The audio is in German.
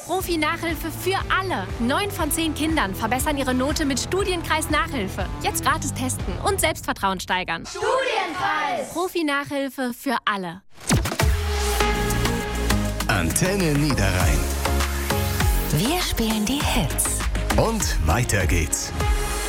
Profi-Nachhilfe für alle. 9 von 10 Kindern verbessern ihre Note mit Studienkreis Nachhilfe. Jetzt gratis testen und Selbstvertrauen steigern. Studienkreis! Profi-Nachhilfe für alle. Antenne Niederrhein. Wir spielen die Hits. Und weiter geht's.